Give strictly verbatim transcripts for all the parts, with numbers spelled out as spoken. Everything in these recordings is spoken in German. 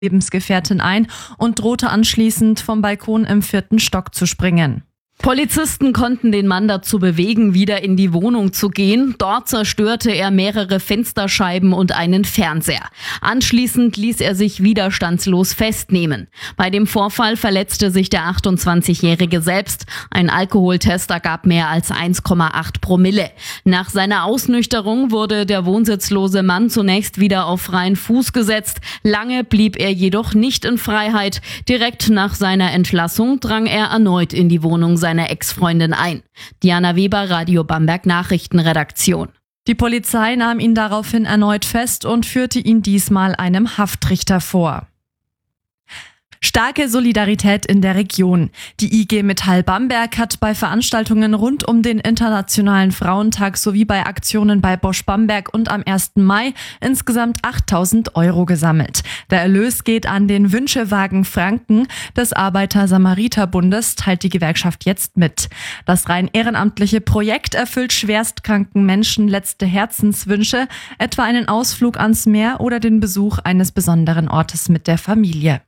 Lebensgefährtin ein und drohte anschließend vom Balkon im vierten Stock zu springen. Polizisten konnten den Mann dazu bewegen, wieder in die Wohnung zu gehen. Dort zerstörte er mehrere Fensterscheiben und einen Fernseher. Anschließend ließ er sich widerstandslos festnehmen. Bei dem Vorfall verletzte sich der achtundzwanzigjährige selbst. Ein Alkoholtest ergab mehr als eins Komma acht Promille. Nach seiner Ausnüchterung wurde der wohnsitzlose Mann zunächst wieder auf freien Fuß gesetzt. Lange blieb er jedoch nicht in Freiheit. Direkt nach seiner Entlassung drang er erneut in die Wohnung seiner seiner Ex-Freundin ein. Diana Weber, Radio Bamberg Nachrichtenredaktion. Die Polizei nahm ihn daraufhin erneut fest und führte ihn diesmal einem Haftrichter vor. Starke Solidarität in der Region. Die I G Metall Bamberg hat bei Veranstaltungen rund um den Internationalen Frauentag sowie bei Aktionen bei Bosch Bamberg und am ersten Mai insgesamt achttausend Euro gesammelt. Der Erlös geht an den Wünschewagen Franken des Arbeiter-Samariter-Bundes, teilt die Gewerkschaft jetzt mit. Das rein ehrenamtliche Projekt erfüllt schwerstkranken Menschen letzte Herzenswünsche, etwa einen Ausflug ans Meer oder den Besuch eines besonderen Ortes mit der Familie.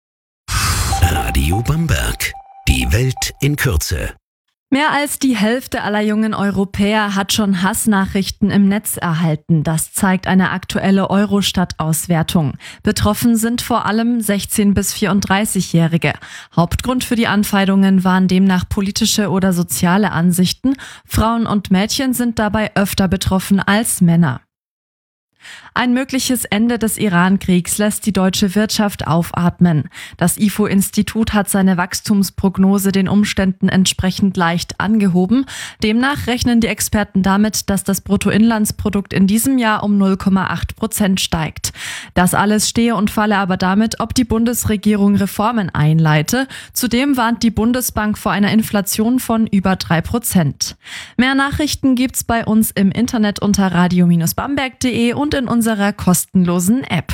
Radio Bamberg. Die Welt in Kürze. Mehr als die Hälfte aller jungen Europäer hat schon Hassnachrichten im Netz erhalten. Das zeigt eine aktuelle Eurostat-Auswertung. Betroffen sind vor allem sechzehn- bis vierunddreißigjährige. Hauptgrund für die Anfeindungen waren demnach politische oder soziale Ansichten. Frauen und Mädchen sind dabei öfter betroffen als Männer. Ein mögliches Ende des Iran-Kriegs lässt die deutsche Wirtschaft aufatmen. Das I F O-Institut hat seine Wachstumsprognose den Umständen entsprechend leicht angehoben. Demnach rechnen die Experten damit, dass das Bruttoinlandsprodukt in diesem Jahr um null Komma acht Prozent steigt. Das alles stehe und falle aber damit, ob die Bundesregierung Reformen einleite. Zudem warnt die Bundesbank vor einer Inflation von über drei Prozent. Mehr Nachrichten gibt's bei uns im Internet unter radio Bindestrich bamberg punkt de und in unserer kostenlosen App.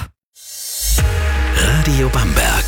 Radio Bamberg.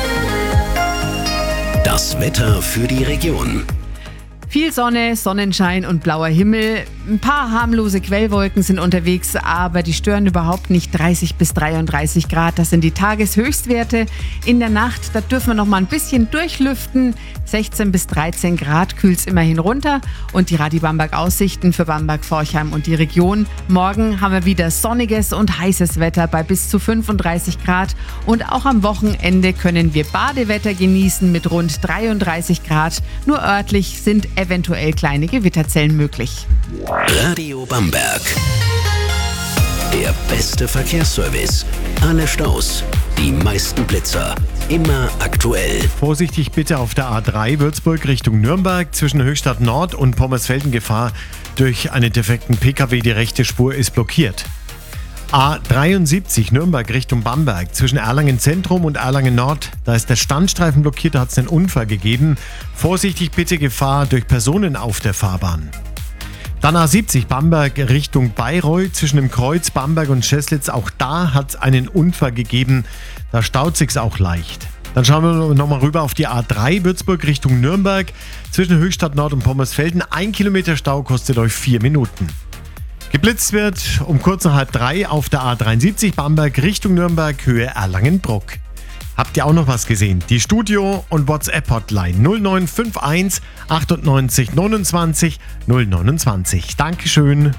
Das Wetter für die Region. Viel Sonne, Sonnenschein und blauer Himmel. Ein paar harmlose Quellwolken sind unterwegs, aber die stören überhaupt nicht. dreißig bis dreiunddreißig Grad, das sind die Tageshöchstwerte. In der Nacht, da dürfen wir noch mal ein bisschen durchlüften. sechzehn bis dreizehn Grad kühlt es immerhin runter. Und die Radio Bamberg Aussichten für Bamberg, Forchheim und die Region. Morgen haben wir wieder sonniges und heißes Wetter bei bis zu fünfunddreißig Grad. Und auch am Wochenende können wir Badewetter genießen mit rund dreiunddreißig Grad. Nur örtlich sind eventuell kleine Gewitterzellen möglich. Radio Bamberg. Der beste Verkehrsservice. Alle Staus, die meisten Blitzer. Immer aktuell. Vorsichtig bitte auf der A drei Würzburg Richtung Nürnberg. Zwischen Höchstadt Nord und Pommersfelden Gefahr durch einen defekten P K W. Die rechte Spur ist blockiert. A dreiundsiebzig Nürnberg Richtung Bamberg. Zwischen Erlangen Zentrum und Erlangen Nord. Da ist der Standstreifen blockiert, da hat es einen Unfall gegeben. Vorsichtig bitte Gefahr durch Personen auf der Fahrbahn. Dann A siebzig Bamberg Richtung Bayreuth. Zwischen dem Kreuz Bamberg und Scheslitz. Auch da hat es einen Unfall gegeben. Da staut sich's auch leicht. Dann schauen wir nochmal rüber auf die A drei Würzburg Richtung Nürnberg. Zwischen Höchstadt Nord und Pommersfelden. Ein Kilometer Stau kostet euch vier Minuten. Geblitzt wird um kurz nach halb drei auf der A dreiundsiebzig Bamberg Richtung Nürnberg, Höhe Erlangen-Bruck. Habt ihr auch noch was gesehen? Die Studio- und WhatsApp-Hotline null neun fünf eins achtundneunzig neunundzwanzig null neunundzwanzig. Dankeschön.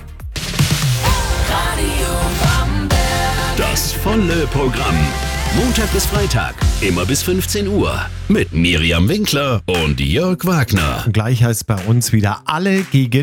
Das volle Programm. Montag bis Freitag, immer bis fünfzehn Uhr. Mit Miriam Winkler und Jörg Wagner. Und gleich heißt es bei uns wieder alle gegen